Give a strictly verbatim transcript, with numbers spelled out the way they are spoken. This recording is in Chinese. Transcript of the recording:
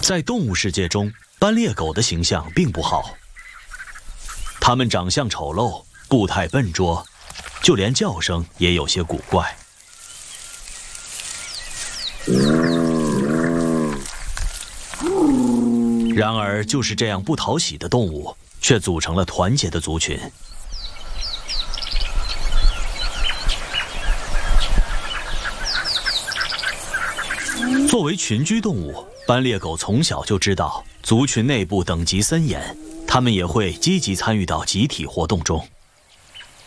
在动物世界中，斑鬣狗的形象并不好。它们长相丑陋，步态笨拙，就连叫声也有些古怪。然而，就是这样不讨喜的动物，却组成了团结的族群。作为群居动物，斑鬣狗从小就知道族群内部等级森严，它们也会积极参与到集体活动中。